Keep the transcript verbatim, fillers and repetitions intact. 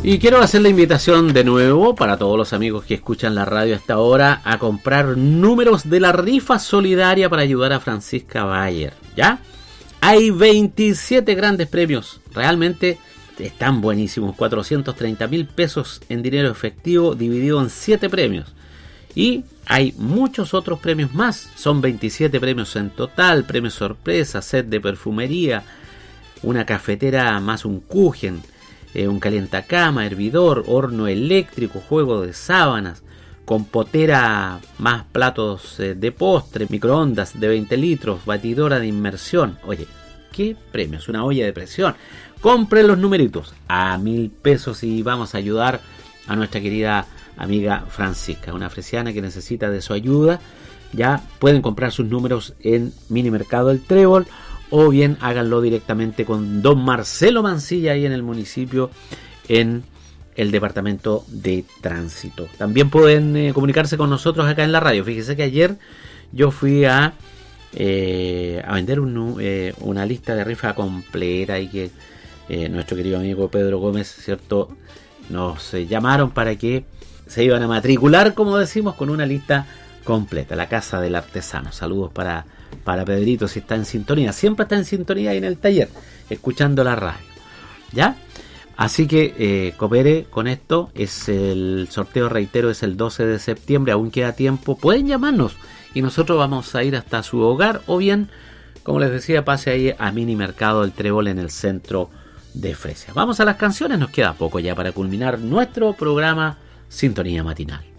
Y quiero hacer la invitación de nuevo para todos los amigos que escuchan la radio a esta hora a comprar números de la rifa solidaria para ayudar a Francisca Bayer, ¿ya? Hay veintisiete grandes premios, realmente están buenísimos, cuatrocientos treinta mil pesos en dinero efectivo dividido en siete premios. Y hay muchos otros premios más, son veintisiete premios en total, premio sorpresa, set de perfumería, una cafetera más un kuchen, eh, un calientacama, hervidor, horno eléctrico, juego de sábanas, compotera más platos eh, de postre, microondas de veinte litros, batidora de inmersión. Oye, ¿qué premios? Una olla de presión. Compren los numeritos a mil pesos y vamos a ayudar a nuestra querida amiga Francisca, una fresiana que necesita de su ayuda. Ya pueden comprar sus números en Mini Mercado El Trébol, o bien háganlo directamente con don Marcelo Mancilla ahí en el municipio, en el departamento de tránsito. También pueden eh, comunicarse con nosotros acá en la radio. Fíjese que ayer yo fui a eh, a vender un, eh, una lista de rifa completa y que eh, nuestro querido amigo Pedro Gómez, cierto, nos eh, llamaron para que se iban a matricular, como decimos, con una lista completa. La Casa del Artesano. Saludos para, para Pedrito, si está en sintonía. Siempre está en sintonía ahí en el taller, escuchando la radio, ¿ya? Así que eh, coopere con esto. Es el sorteo, reitero, es el doce de septiembre. Aún queda tiempo. Pueden llamarnos y nosotros vamos a ir hasta su hogar. O bien, como les decía, pase ahí a Mini Mercado El Trébol en el centro de Fresia. Vamos a las canciones. Nos queda poco ya para culminar nuestro programa Sintonía Matinal.